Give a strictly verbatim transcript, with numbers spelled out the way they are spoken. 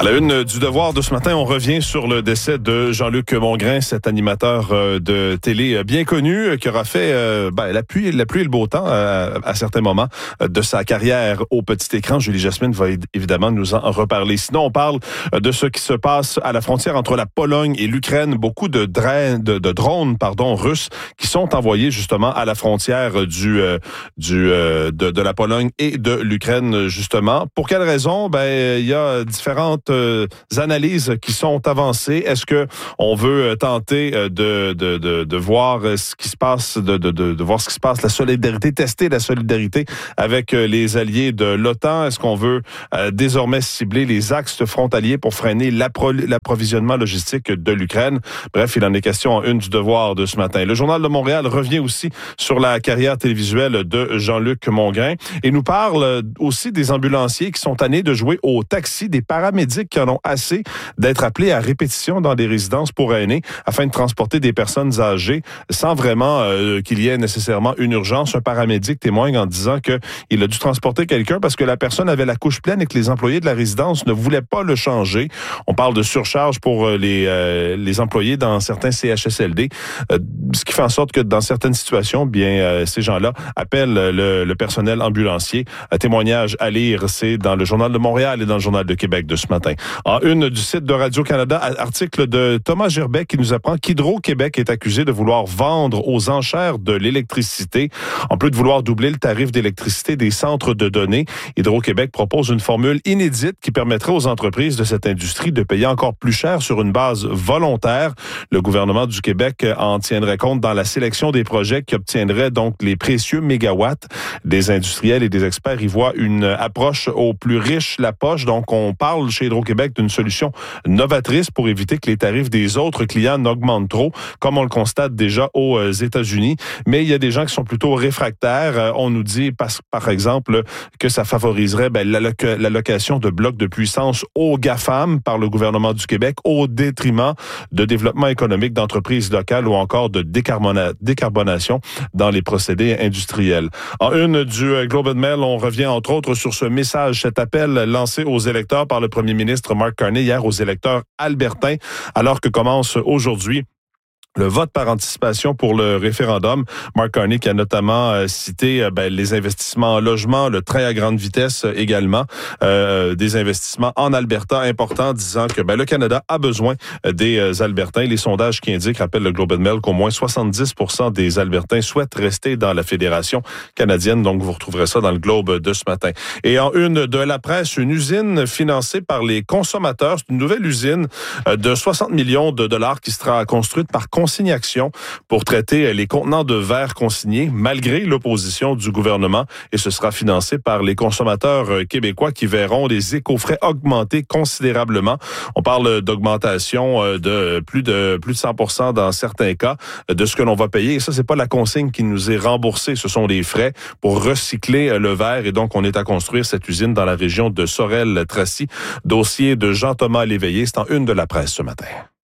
À la une du Devoir de ce matin, on revient sur le décès de Jean-Luc Mongrain, cet animateur de télé bien connu qui aura fait euh, ben, la pluie, la pluie et le beau temps euh, à certains moments de sa carrière au petit écran. Julie Jasmine va évidemment nous en reparler. Sinon, on parle de ce qui se passe à la frontière entre la Pologne et l'Ukraine. Beaucoup de, dra- de, de drones pardon, russes qui sont envoyés justement à la frontière du, euh, du, euh, de, de la Pologne et de l'Ukraine, justement. Pour quelles raisons? Ben, il y a différentes Euh, analyses qui sont avancées. Est-ce que on veut tenter de de de, de voir ce qui se passe, de, de de de voir ce qui se passe, la solidarité, tester la solidarité avec les alliés de l'OTAN? Est-ce qu'on veut euh, désormais cibler les axes frontaliers pour freiner l'appro- l'approvisionnement logistique de l'Ukraine? Bref, il en est question en une du Devoir de ce matin. Le Journal de Montréal revient aussi sur la carrière télévisuelle de Jean-Luc Mongrain et nous parle aussi des ambulanciers qui sont tannés de jouer au taxi, des paramédics qui en ont assez d'être appelés à répétition dans des résidences pour aînés afin de transporter des personnes âgées sans vraiment euh, qu'il y ait nécessairement une urgence. Un paramédic témoigne en disant qu'il a dû transporter quelqu'un parce que la personne avait la couche pleine et que les employés de la résidence ne voulaient pas le changer. On parle de surcharge pour les, euh, les employés dans certains C H S L D, euh, ce qui fait en sorte que dans certaines situations, bien euh, ces gens-là appellent le, le personnel ambulancier. Un témoignage à lire, c'est dans le Journal de Montréal et dans le Journal de Québec de ce matin. En une du site de Radio-Canada, article de Thomas Gerbet qui nous apprend qu'Hydro-Québec est accusé de vouloir vendre aux enchères de l'électricité. En plus de vouloir doubler le tarif d'électricité des centres de données, Hydro-Québec propose une formule inédite qui permettrait aux entreprises de cette industrie de payer encore plus cher sur une base volontaire. Le gouvernement du Québec en tiendrait compte dans la sélection des projets qui obtiendraient donc les précieux mégawatts. Des industriels et des experts y voient une approche aux plus riches la poche. Donc, on parle chez Hydro-Québec d'une solution novatrice pour éviter que les tarifs des autres clients n'augmentent trop, comme on le constate déjà aux États-Unis. Mais il y a des gens qui sont plutôt réfractaires. On nous dit, par, par exemple, que ça favoriserait ben, l'alloc- l'allocation de blocs de puissance aux GAFAM par le gouvernement du Québec au détriment de développement économique d'entreprises locales ou encore de décarbona- décarbonation dans les procédés industriels. En une du Globe and Mail, on revient entre autres sur ce message, cet appel lancé aux électeurs par le premier ministre Mark Carney hier aux électeurs albertains, alors que commence aujourd'hui le vote par anticipation pour le référendum. Mark Carney qui a notamment euh, cité euh, ben, les investissements en logement, le train à grande vitesse euh, également, euh, des investissements en Alberta importants, disant que ben, le Canada a besoin euh, des euh, Albertains. Les sondages qui indiquent, rappelle le Globe and Mail, qu'au moins soixante-dix pour cent des Albertains souhaitent rester dans la Fédération canadienne. Donc, vous retrouverez ça dans le Globe de ce matin. Et en une de la presse, une usine financée par les consommateurs. C'est une nouvelle usine euh, de soixante millions de dollars qui sera construite par Consignation pour traiter les contenants de verre consignés malgré l'opposition du gouvernement et ce sera financé par les consommateurs québécois qui verront les éco-frais augmenter considérablement. On parle d'augmentation de plus de plus de cent pour cent dans certains cas de ce que l'on va payer et ça c'est pas la consigne qui nous est remboursée, ce sont des frais pour recycler le verre et donc on est à construire cette usine dans la région de Sorel-Tracy. Dossier de Jean-Thomas Léveillé, c'est en une de la presse ce matin.